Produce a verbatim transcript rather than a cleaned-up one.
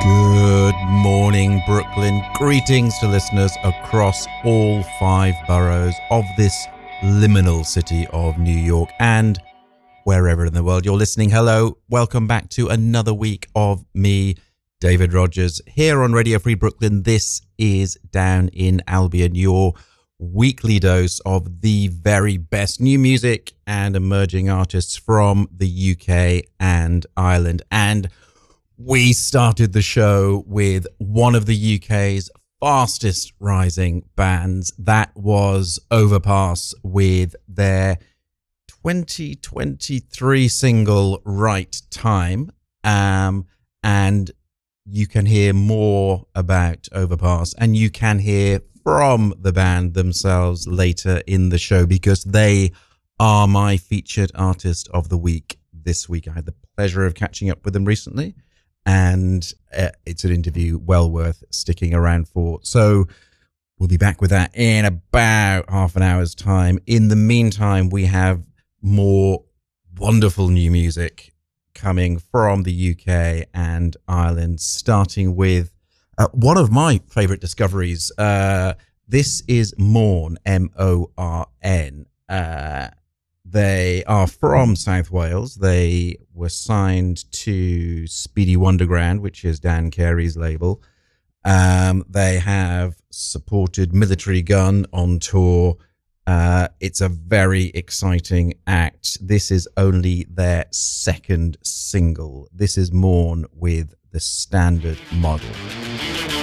Good morning, Brooklyn. Greetings to listeners across all five boroughs of this liminal city of New York and wherever in the world you're listening. Hello, welcome back to another week of me, David Rogers, here on Radio Free Brooklyn. This is Down in Albion, your weekly dose of the very best new music and emerging artists from the U K and Ireland. And we started the show with one of the U K's fastest rising bands. That was Overpass with their twenty twenty-three single Right Time. Um, and you can hear more about Overpass and you can hear from the band themselves later in the show because they are my featured artist of the week this week. I had the pleasure of catching up with them recently. And uh, it's an interview well worth sticking around for. So we'll be back with that in about half an hour's time. In the meantime, we have more wonderful new music coming from the U K and Ireland, starting with uh, one of my favorite discoveries. Uh, this is Morn, M O R N. Uh, They are from South Wales. They were signed to Speedy Wonderground, which is Dan Carey's label. Um, they have supported Military Gun on tour. Uh, it's a very exciting act. This is only their second single. This is Morn with The Standard Model.